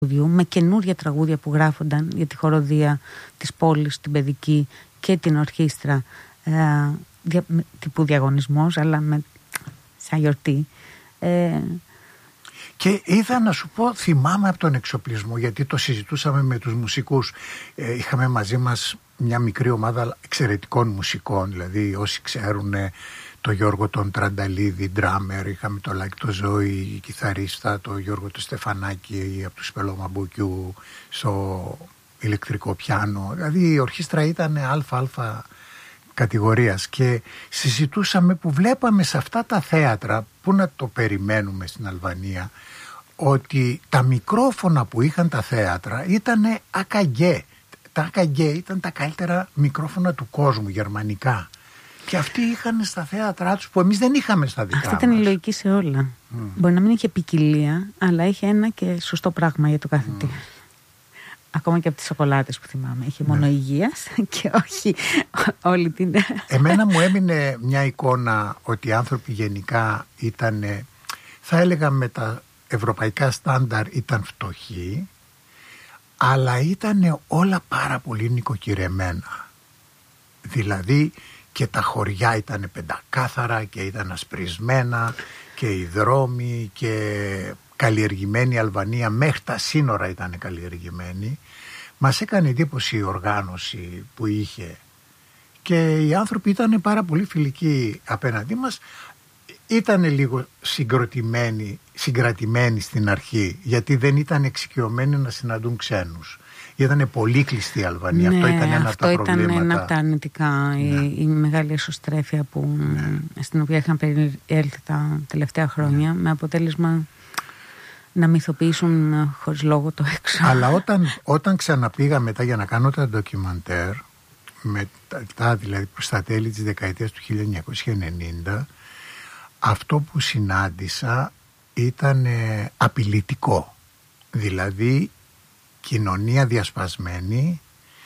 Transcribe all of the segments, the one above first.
με καινούρια τραγούδια που γράφονταν για τη χοροδία της πόλης, την παιδική και την ορχήστρα, τύπου διαγωνισμός, αλλά σαν γιορτή. Και είδα να σου πω, θυμάμαι από τον εξοπλισμό, γιατί το συζητούσαμε με τους μουσικούς. Είχαμε μαζί μας μια μικρή ομάδα εξαιρετικών μουσικών, δηλαδή όσοι ξέρουν το Γιώργο τον Τρανταλίδη, ντράμερ, είχαμε το Λάκη το Ζώη, κιθαρίστα, το Γιώργο το Στεφανάκη από του Σπελομαμπούκιου στο ηλεκτρικό πιάνο. Δηλαδή η ορχήστρα ήταν αλφα κατηγορίας και συζητούσαμε που βλέπαμε σε αυτά τα θέατρα, που να το περιμένουμε στην Αλβανία, ότι τα μικρόφωνα που είχαν τα θέατρα ήταν AKG. Τα AKG ήταν τα καλύτερα μικρόφωνα του κόσμου, γερμανικά. Και αυτοί είχαν στα θέατρά τους που εμείς δεν είχαμε στα δικά μας. Αυτή ήταν η λογική σε όλα. Μπορεί να μην είχε ποικιλία, αλλά είχε ένα και σωστό πράγμα για το καθετή. Ακόμα και από τις σοκολάτες που θυμάμαι. Είχε μόνο υγείας και όχι όλη την... Εμένα μου έμεινε μια εικόνα ότι οι άνθρωποι γενικά ήταν, θα έλεγα με τα ευρωπαϊκά στάνταρ ήταν φτωχοί, αλλά ήταν όλα πάρα πολύ νοικοκυρεμένα. Δηλαδή και τα χωριά ήταν πεντακάθαρα και ήταν ασπρισμένα και οι δρόμοι και καλλιεργημένη η Αλβανία, μέχρι τα σύνορα ήταν καλλιεργημένη. Μας έκανε εντύπωση η οργάνωση που είχε και οι άνθρωποι ήταν πάρα πολύ φιλικοί απέναντί μας. Ήταν λίγο συγκρατημένοι στην αρχή, γιατί δεν ήταν εξοικειωμένοι να συναντούν ξένους. Ήταν πολύ κλειστή η Αλβανία. Ναι, αυτό ήταν ένα από τα προβλήματα. Αυτό ήταν ένα από τα αρνητικά, η μεγάλη εσωστρέφεια στην οποία είχαν περιέλθει τα τελευταία χρόνια, με αποτέλεσμα να μυθοποιήσουν χωρίς λόγο το έξω. Αλλά όταν ξαναπήγα μετά για να κάνω τα ντοκιμαντέρ, μετά δηλαδή προς τα τέλη της δεκαετίας του 1990, αυτό που συνάντησα ήταν απειλητικό. Δηλαδή κοινωνία διασπασμένη,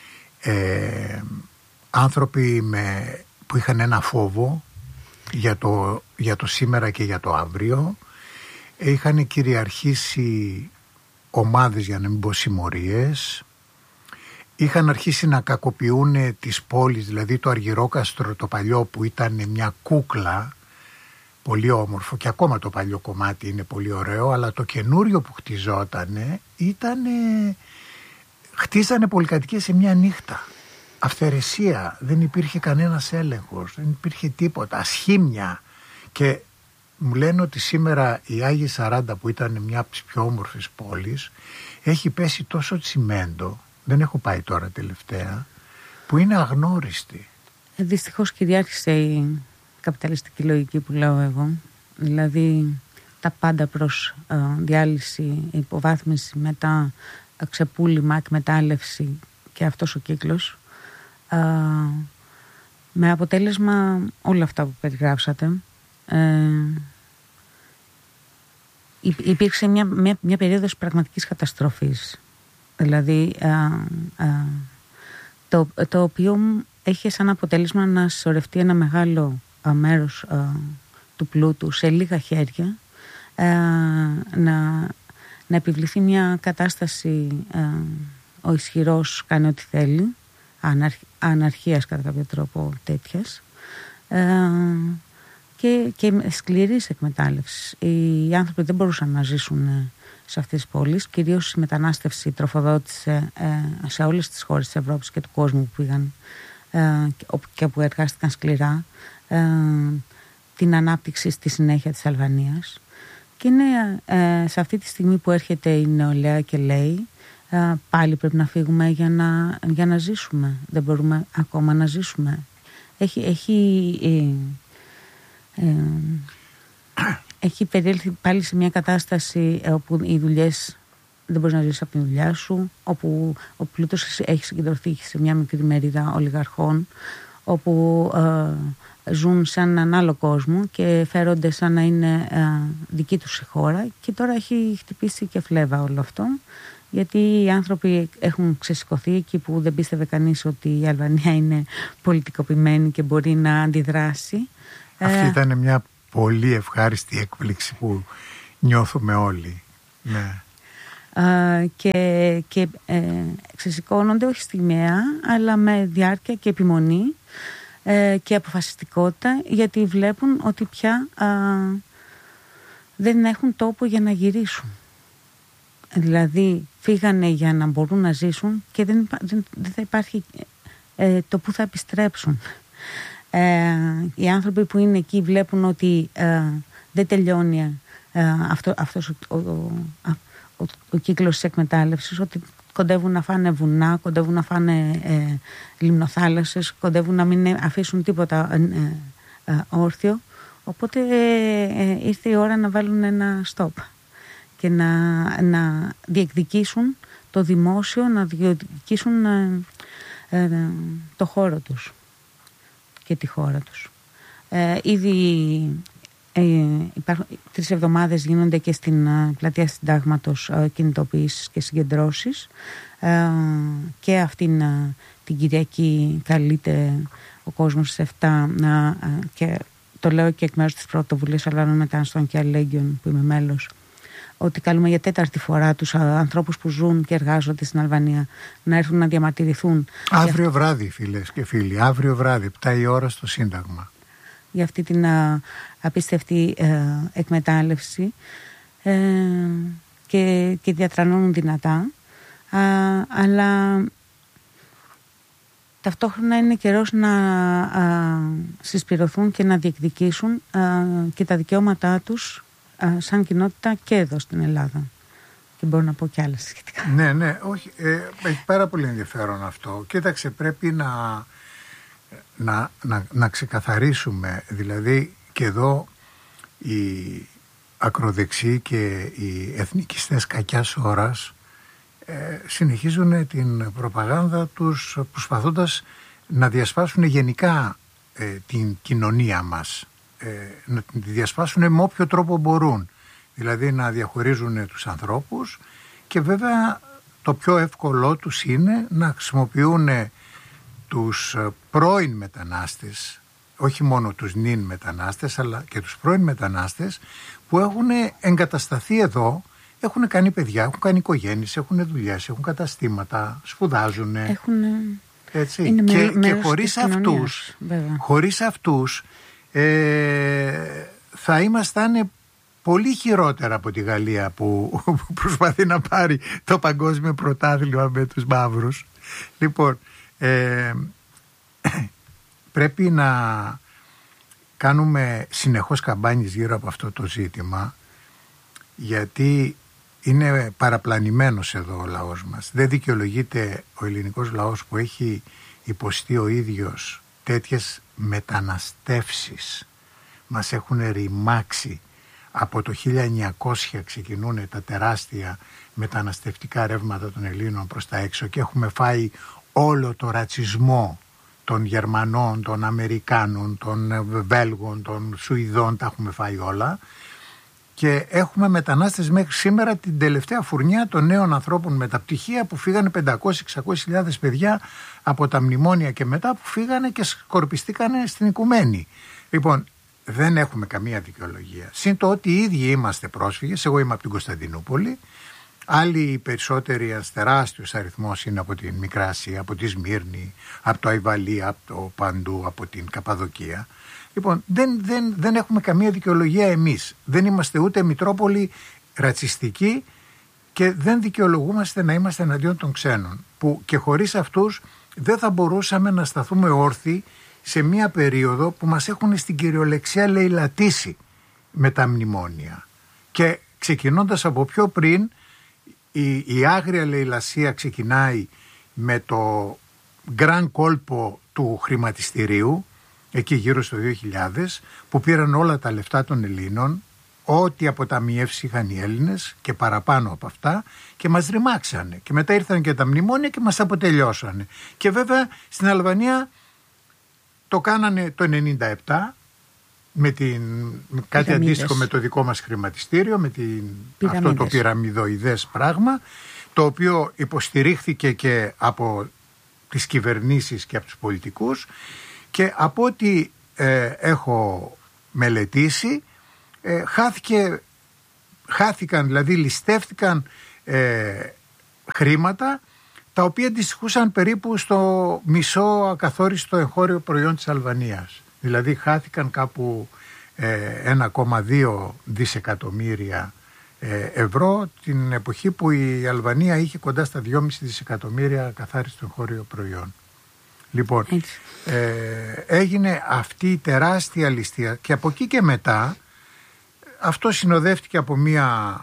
άνθρωποι που είχαν ένα φόβο για το σήμερα και για το αύριο. Είχαν κυριαρχήσει ομάδες, για να μην πω συμμορίες. Είχαν αρχίσει να κακοποιούν τις πόλεις, δηλαδή το Αργυρόκαστρο το παλιό που ήταν μια κούκλα, πολύ όμορφο, και ακόμα το παλιό κομμάτι είναι πολύ ωραίο, αλλά το καινούριο που χτιζότανε χτίζανε πολυκατοικίες σε μια νύχτα. Αυθαιρεσία, δεν υπήρχε κανένας έλεγχος, δεν υπήρχε τίποτα, ασχήμια. Και μου λένε ότι σήμερα η Άγιη Σαράντα, που ήταν μια από τις πιο όμορφες πόλεις, έχει πέσει τόσο τσιμέντο, δεν έχω πάει τώρα τελευταία, που είναι αγνώριστη. Δυστυχώς κυριάρχησε η καπιταλιστική λογική που λέω εγώ. Δηλαδή τα πάντα προς διάλυση, υποβάθμιση, μετά ξεπούλημα, εκμετάλλευση και αυτός ο κύκλος. Με αποτέλεσμα όλα αυτά που περιγράψατε. Υπήρξε μια περίοδος πραγματικής καταστροφής. Δηλαδή το οποίο έχει σαν αποτέλεσμα να συσσωρευτεί ένα μεγάλο μέρος του πλούτου σε λίγα χέρια, να επιβληθεί μια κατάσταση ο ισχυρός κάνει ό,τι θέλει, αναρχίας κατά κάποιο τρόπο τέτοιας, και σκληρής εκμετάλλευσης. Οι άνθρωποι δεν μπορούσαν να ζήσουν σε αυτές τις πόλεις. Κυρίως η μετανάστευση τροφοδότησε σε όλες τις χώρες της Ευρώπης και του κόσμου που πήγαν και που εργάστηκαν σκληρά την ανάπτυξη στη συνέχεια της Αλβανίας. Και είναι σε αυτή τη στιγμή που έρχεται η νεολαία και λέει πάλι πρέπει να φύγουμε για να ζήσουμε. Δεν μπορούμε ακόμα να ζήσουμε. Έχει περιέλθει πάλι σε μια κατάσταση όπου οι δουλειές δεν μπορείς να ζήσεις από τη δουλειά σου, όπου ο πλούτος έχει συγκεντρωθεί σε μια μικρή μερίδα ολιγαρχών, όπου ζουν σε έναν άλλο κόσμο και φέρονται σαν να είναι δική τους η χώρα, και τώρα έχει χτυπήσει και φλέβα όλο αυτό, γιατί οι άνθρωποι έχουν ξεσηκωθεί εκεί που δεν πίστευε κανείς ότι η Αλβανία είναι πολιτικοποιημένη και μπορεί να αντιδράσει. Αυτή ήταν μια πολύ ευχάριστη έκπληξη που νιώθουμε όλοι. Ναι. και ξεσηκώνονται όχι στιγμιαία, αλλά με διάρκεια και επιμονή και αποφασιστικότητα, γιατί βλέπουν ότι πια δεν έχουν τόπο για να γυρίσουν. Δηλαδή φύγανε για να μπορούν να ζήσουν και δεν θα υπάρχει το που θα επιστρέψουν. Οι άνθρωποι που είναι εκεί βλέπουν ότι δεν τελειώνει αυτός ο κύκλος της εκμετάλλευσης, ότι κοντεύουν να φάνε βουνά, κοντεύουν να φάνε λιμνοθάλασσες, κοντεύουν να μην αφήσουν τίποτα όρθιο. Οπότε ήρθε η ώρα να βάλουν ένα stop και να διεκδικήσουν το δημόσιο, να διεκδικήσουν το χώρο τους και τη χώρα τους. Ήδη υπάρχουν 3 εβδομάδες γίνονται και στην πλατεία Συντάγματος κινητοποιήσεις και συγκεντρώσεις, και αυτήν την Κυριακή καλείται ο κόσμος στις 7 και το λέω και εκ μέρους της Πρωτοβουλίας Αλλανών Μεταναστών και Αλληλέγγυων που είμαι μέλος, ότι καλούμε για 4η φορά τους ανθρώπους που ζουν και εργάζονται στην Αλβανία να έρθουν να διαμαρτυρηθούν. Αύριο βράδυ, φίλες και φίλοι, αύριο βράδυ, 7 η ώρα στο Σύνταγμα. Για αυτή την απίστευτη εκμετάλλευση και διατρανώνουν δυνατά, αλλά ταυτόχρονα είναι καιρός να συσπηρωθούν και να διεκδικήσουν και τα δικαιώματά τους σαν κοινότητα και εδώ στην Ελλάδα. Και μπορώ να πω κι άλλα σχετικά. Ναι, όχι, έχει πάρα πολύ ενδιαφέρον αυτό. Κοίταξε, πρέπει να ξεκαθαρίσουμε, δηλαδή και εδώ οι ακροδεξιοί και οι εθνικιστές κακιάς ώρας συνεχίζουν την προπαγάνδα τους, προσπαθώντας να διασπάσουν γενικά την κοινωνία μας, να τη διασπάσουν με όποιο τρόπο μπορούν, δηλαδή να διαχωρίζουν τους ανθρώπους, και βέβαια το πιο εύκολό τους είναι να χρησιμοποιούν τους πρώην μετανάστες, όχι μόνο τους νυν μετανάστες, αλλά και τους πρώην μετανάστες που έχουν εγκατασταθεί εδώ, έχουν κάνει παιδιά, έχουν κάνει οικογένειες, έχουν δουλειές, έχουν καταστήματα, σπουδάζουν. Έτσι. Και χωρίς αυτούς θα ήμασταν πολύ χειρότερα από τη Γαλλία που προσπαθεί να πάρει το παγκόσμιο πρωτάθλημα με τους μαύρους. Λοιπόν, πρέπει να κάνουμε συνεχώς καμπάνιες γύρω από αυτό το ζήτημα, γιατί είναι παραπλανημένος εδώ ο λαός μας. Δεν δικαιολογείται ο ελληνικός λαός που έχει υποστεί ο ίδιος τέτοιες μεταναστεύσεις. Μας έχουν ρημάξει. Από το 1900 ξεκινούν τα τεράστια μεταναστευτικά ρεύματα των Ελλήνων προς τα έξω και έχουμε φάει όλο το ρατσισμό των Γερμανών, των Αμερικάνων, των Βέλγων, των Σουηδών, τα έχουμε φάει όλα, και έχουμε μετανάστες μέχρι σήμερα, την τελευταία φουρνιά των νέων ανθρώπων με τα πτυχία που φύγανε 500-600 παιδιά από τα μνημόνια και μετά, που φύγανε και σκορπιστήκανε στην οικουμένη. Λοιπόν, δεν έχουμε καμία δικαιολογία. Συν το ότι οι ίδιοι είμαστε πρόσφυγες. Εγώ είμαι από την Κωνσταντινούπολη. Άλλοι περισσότεροι, ένας τεράστιος αριθμός, είναι από την Μικρά Ασία, από τη Σμύρνη, από το Αϊβαλί, από το παντού, από την Καπαδοκία. Λοιπόν, δεν έχουμε καμία δικαιολογία εμείς. Δεν είμαστε ούτε Μητρόπολη ρατσιστική και δεν δικαιολογούμαστε να είμαστε εναντίον των ξένων. Που και χωρίς αυτούς δεν θα μπορούσαμε να σταθούμε όρθιοι σε μια περίοδο που μας έχουν στην κυριολεξία λαιλατήσει με τα μνημόνια. Και ξεκινώντας από πιο πριν, η άγρια λαιλασία ξεκινάει με το γκραν κόλπο του χρηματιστηρίου, εκεί γύρω στο 2000, που πήραν όλα τα λεφτά των Ελλήνων, ό,τι αποταμιεύσεις είχαν οι Έλληνες και παραπάνω από αυτά, και μας ρημάξανε. Και μετά ήρθαν και τα μνημόνια και μας αποτελειώσανε. Και βέβαια στην Αλβανία το κάνανε το 1997 με κάτι αντίστοιχο με το δικό μας χρηματιστήριο, με αυτό το πυραμιδοειδές πράγμα, το οποίο υποστηρίχθηκε και από τις κυβερνήσεις και από τους πολιτικούς, και από ό,τι έχω μελετήσει, χάθηκαν, δηλαδή ληστεύτηκαν χρήματα, τα οποία αντιστοιχούσαν περίπου στο μισό ακαθόριστο εγχώριο προϊόν της Αλβανίας. Δηλαδή χάθηκαν κάπου 1,2 δισεκατομμύρια ευρώ την εποχή που η Αλβανία είχε κοντά στα 2,5 δισεκατομμύρια ακαθάριστο εγχώριο προϊόν. Λοιπόν, έγινε αυτή η τεράστια ληστεία και από εκεί και μετά αυτό συνοδεύτηκε από μια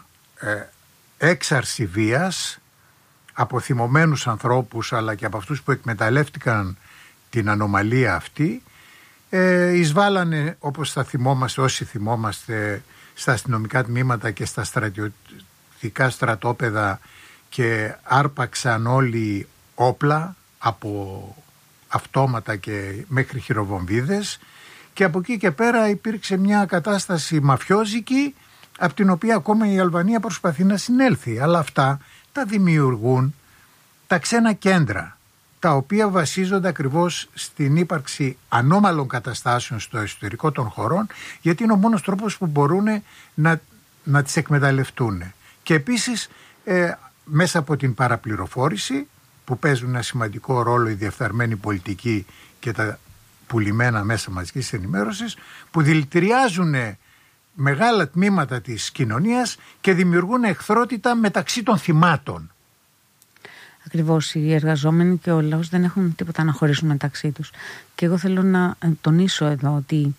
έξαρση βίας από θυμωμένους ανθρώπους, αλλά και από αυτούς που εκμεταλλεύτηκαν την ανομαλία αυτή. Εισβάλλανε, όπως θα θυμόμαστε, όσοι θυμόμαστε, στα αστυνομικά τμήματα και στα στρατιωτικά στρατόπεδα και άρπαξαν όλοι όπλα από αυτόματα και μέχρι χειροβομβίδες, και από εκεί και πέρα υπήρξε μια κατάσταση μαφιόζικη από την οποία ακόμα η Αλβανία προσπαθεί να συνέλθει. Αλλά αυτά τα δημιουργούν τα ξένα κέντρα, τα οποία βασίζονται ακριβώς στην ύπαρξη ανώμαλων καταστάσεων στο εσωτερικό των χωρών, γιατί είναι ο μόνος τρόπος που μπορούν να τις εκμεταλλευτούν. Και επίσης μέσα από την παραπληροφόρηση, που παίζουν ένα σημαντικό ρόλο η διεφθαρμένη πολιτική και τα πουλημένα μέσα μαζικής ενημέρωσης, που δηλητηριάζουν μεγάλα τμήματα της κοινωνίας και δημιουργούν εχθρότητα μεταξύ των θυμάτων. Ακριβώς, οι εργαζόμενοι και ο λαός δεν έχουν τίποτα να χωρίσουν μεταξύ τους. Και εγώ θέλω να τονίσω εδώ ότι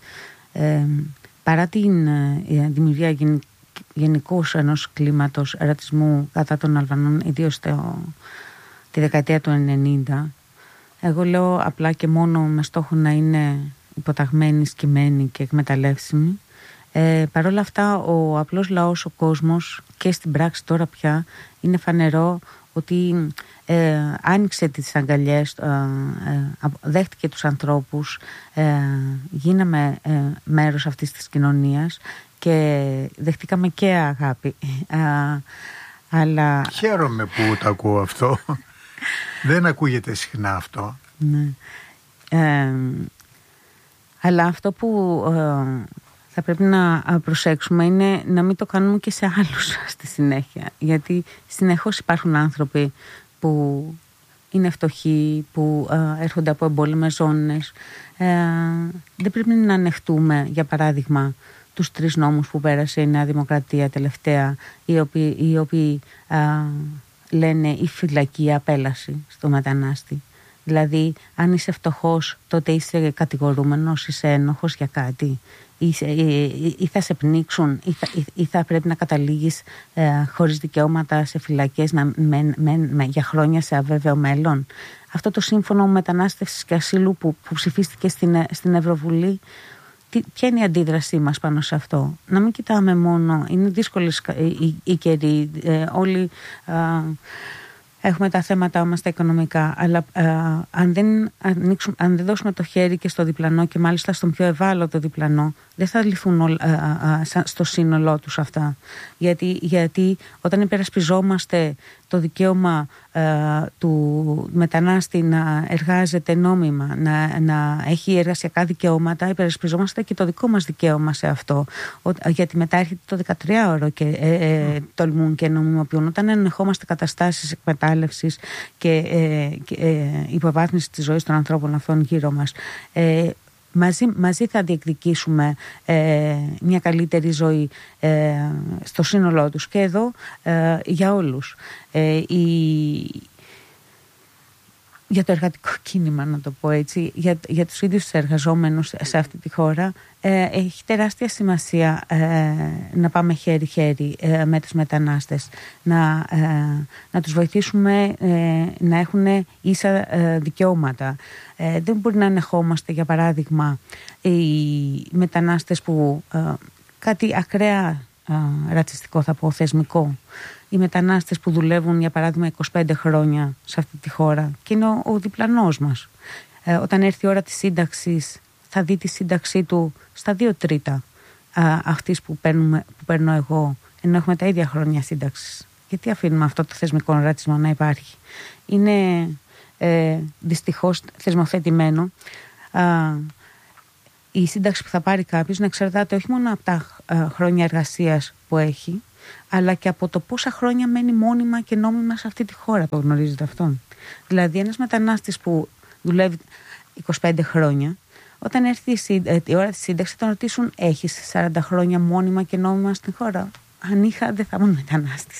παρά την δημιουργία γενικώς ενός κλίματος ρατσισμού κατά των Αλβανών, ιδίως τη δεκαετία του 90, εγώ λέω απλά και μόνο με στόχο να είναι υποταγμένοι, σκυμμένοι και εκμεταλλεύσιμοι. Παρ' όλα αυτά ο απλός λαός, ο κόσμος, και στην πράξη τώρα πια είναι φανερό ότι άνοιξε τις αγκαλιές, δέχτηκε τους ανθρώπους, γίναμε μέρος αυτής της κοινωνίας και δεχτήκαμε και αγάπη. Αλλά... Χαίρομαι που το ακούω αυτό. Δεν ακούγεται συχνά αυτό. Ναι. Αλλά αυτό που θα πρέπει να προσέξουμε είναι να μην το κάνουμε και σε άλλους στη συνέχεια. Γιατί συνεχώς υπάρχουν άνθρωποι που είναι φτωχοί, που έρχονται από εμπόλεμες ζώνες. Δεν πρέπει να ανεχτούμε, για παράδειγμα, τους 3 νόμους που πέρασε η Νέα Δημοκρατία τελευταία, οι οποίοι λένε η φυλακή απέλαση στο μετανάστη. Δηλαδή, αν είσαι φτωχός, τότε είσαι κατηγορούμενος, είσαι ένοχος για κάτι, ή θα σε πνίξουν, ή θα πρέπει να καταλήγεις χωρίς δικαιώματα σε φυλακές για χρόνια σε αβέβαιο μέλλον. Αυτό το σύμφωνο μετανάστευσης και ασύλου που ψηφίστηκε στην Ευρωβουλή, ποια είναι η αντίδρασή μας πάνω σε αυτό? Να μην κοιτάμε μόνο, είναι δύσκολες οι καιροί, όλοι έχουμε τα θέματα μας τα οικονομικά, αλλά αν δεν δώσουμε το χέρι και στο διπλανό, και μάλιστα στον πιο ευάλωτο διπλανό, δεν θα λυθούν στο σύνολό τους αυτά. Γιατί όταν υπερασπιζόμαστε το δικαίωμα του μετανάστη να εργάζεται νόμιμα, να έχει εργασιακά δικαιώματα, υπερασπιζόμαστε και το δικό μας δικαίωμα σε αυτό. Γιατί μετά έρχεται το 13ωρο και τολμούν και νομιμοποιούν. Όταν ενεχόμαστε καταστάσεις εκμετάλλευσης και υποβάθμισης της ζωής των ανθρώπων αυτών γύρω μας, μαζί θα διεκδικήσουμε μια καλύτερη ζωή στο σύνολό τους, και εδώ για όλους. Για το εργατικό κίνημα, να το πω έτσι, για τους ίδιους τους εργαζόμενους σε αυτή τη χώρα, έχει τεράστια σημασία να πάμε χέρι-χέρι με τους μετανάστες, να τους βοηθήσουμε να έχουν ίσα δικαιώματα. Δεν μπορεί να ανεχόμαστε, για παράδειγμα, οι μετανάστες που κάτι ακραία ρατσιστικό, θα πω, θεσμικό, οι μετανάστες που δουλεύουν, για παράδειγμα, 25 χρόνια σε αυτή τη χώρα και είναι ο διπλανός μας. Όταν έρθει η ώρα της σύνταξης, θα δει τη σύνταξή του στα 2/3 αυτής που παίρνω εγώ, ενώ έχουμε τα ίδια χρόνια σύνταξης. Γιατί αφήνουμε αυτό το θεσμικό ρατσισμό να υπάρχει? Είναι δυστυχώς θεσμοθετημένο η σύνταξη που θα πάρει κάποιος να εξαρτάται όχι μόνο από τα χρόνια εργασίας που έχει, αλλά και από το πόσα χρόνια μένει μόνιμα και νόμιμα σε αυτή τη χώρα. Το γνωρίζετε αυτό? Δηλαδή ένας μετανάστης που δουλεύει 25 χρόνια, όταν έρθει η ώρα της σύνταξης, θα τον ρωτήσουν: έχεις 40 χρόνια μόνιμα και νόμιμα στην χώρα? Αν είχα, δεν θα ήμουν μετανάστης.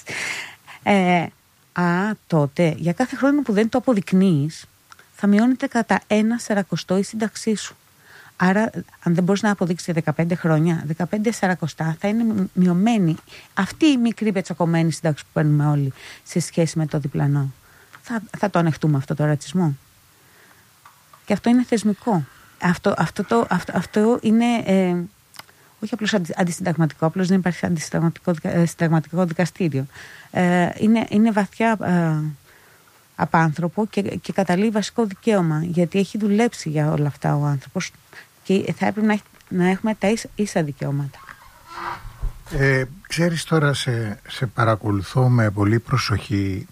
Τότε για κάθε χρόνο που δεν το αποδεικνύεις, θα μειώνεται κατά 1/40 η σύνταξή σου. Άρα, αν δεν μπορείς να αποδείξεις για 15 χρόνια, 15/40 θα είναι μειωμένη αυτή η μικρή πετσοκομμένη σύνταξη που παίρνουμε όλοι σε σχέση με το διπλανό. Θα το ανεχτούμε αυτό το ρατσισμό? Και αυτό είναι θεσμικό. Αυτό είναι όχι απλώς αντισυνταγματικό, απλώς δεν υπάρχει αντισυνταγματικό δικαστήριο. Είναι βαθιά απάνθρωπο και καταλύει βασικό δικαίωμα, γιατί έχει δουλέψει για όλα αυτά ο άνθρωπος και θα έπρεπε να έχουμε τα ίσα δικαιώματα. Ξέρεις, τώρα σε παρακολουθώ με πολύ προσοχή,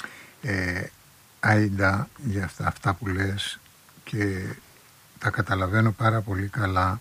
Άιντα, για αυτά που λες, και τα καταλαβαίνω πάρα πολύ καλά,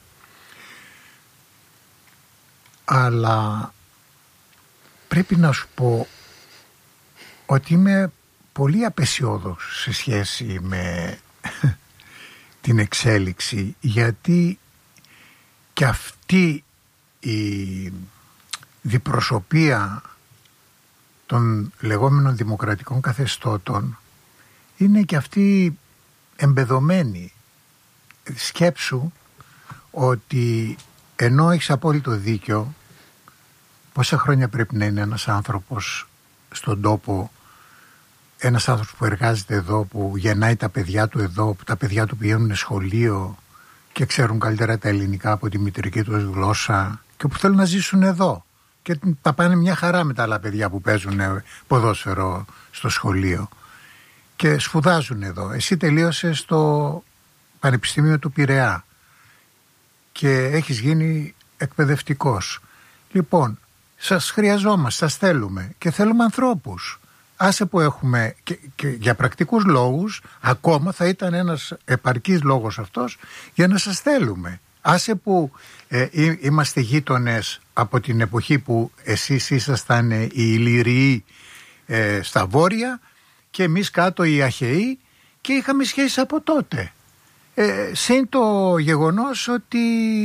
αλλά πρέπει να σου πω ότι είμαι πολύ απεσιόδοξος σε σχέση με την εξέλιξη, γιατί και αυτή η διπροσωπεία των λεγόμενων δημοκρατικών καθεστώτων είναι και αυτή εμπεδωμένη. Σκέψου ότι ενώ έχεις απόλυτο δίκιο, πόσα χρόνια πρέπει να είναι ένας άνθρωπος στον τόπο, ένας άνθρωπος που εργάζεται εδώ, που γεννάει τα παιδιά του εδώ, που τα παιδιά του πηγαίνουν σχολείο και ξέρουν καλύτερα τα ελληνικά από τη μητρική τους γλώσσα και που θέλουν να ζήσουν εδώ και τα πάνε μια χαρά με τα άλλα παιδιά που παίζουν ποδόσφαιρο στο σχολείο και σπουδάζουν εδώ. Εσύ τελείωσες στο Πανεπιστήμιο του Πειραιά και έχεις γίνει εκπαιδευτικός. Λοιπόν, σας χρειαζόμαστε, σας θέλουμε και θέλουμε ανθρώπους. Άσε που έχουμε και για πρακτικούς λόγους ακόμα θα ήταν ένας επαρκής λόγος αυτός για να σας θέλουμε. Άσε που είμαστε γείτονες από την εποχή που εσείς ήσασταν οι Ηλυριοί στα βόρεια και εμείς κάτω οι Αχαιοί και είχαμε σχέσεις από τότε. Συν το γεγονός ότι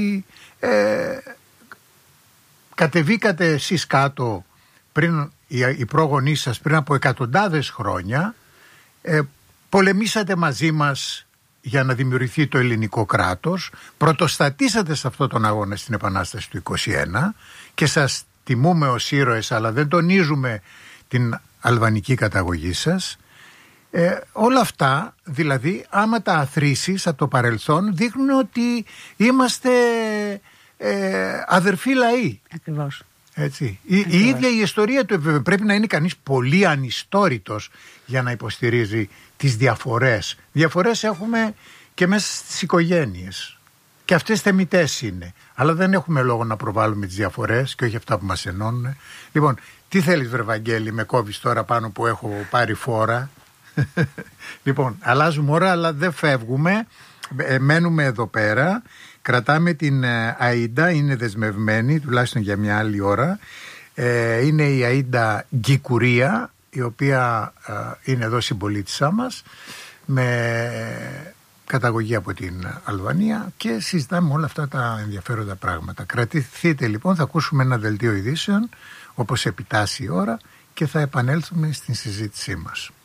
κατεβήκατε εσείς κάτω πριν, οι πρόγονείς σας, πριν από εκατοντάδες χρόνια, πολεμήσατε μαζί μας για να δημιουργηθεί το ελληνικό κράτος, πρωτοστατήσατε σε αυτόν τον αγώνα στην Επανάσταση του 21 και σας τιμούμε ως ήρωες, αλλά δεν τονίζουμε την αλβανική καταγωγή σας. Όλα αυτά, δηλαδή, άμα τα αθροίσεις από το παρελθόν, δείχνουν ότι είμαστε αδερφοί λαοί. Ακριβώς. Έτσι. Η ίδια η ιστορία του πρέπει να είναι κανείς πολύ ανιστόρητος για να υποστηρίζει τις διαφορές. Διαφορές έχουμε και μέσα στις οικογένειες και αυτές θεμιτές είναι, αλλά δεν έχουμε λόγο να προβάλλουμε τις διαφορές και όχι αυτά που μας ενώνουν. Λοιπόν, τι θέλεις βρε Βαγγέλη, με κόβεις τώρα πάνω που έχω πάρει φόρα? Λοιπόν, αλλάζουμε ώρα αλλά δεν φεύγουμε, μένουμε εδώ πέρα. Κρατάμε την Αΐντα, είναι δεσμευμένη τουλάχιστον για μια άλλη ώρα. Είναι η Αΐντα Γκικουρία, η οποία είναι εδώ συμπολίτησά μας, με καταγωγή από την Αλβανία, και συζητάμε όλα αυτά τα ενδιαφέροντα πράγματα. Κρατηθείτε λοιπόν, θα ακούσουμε ένα δελτίο ειδήσεων όπως επιτάσσει η ώρα και θα επανέλθουμε στην συζήτησή μας.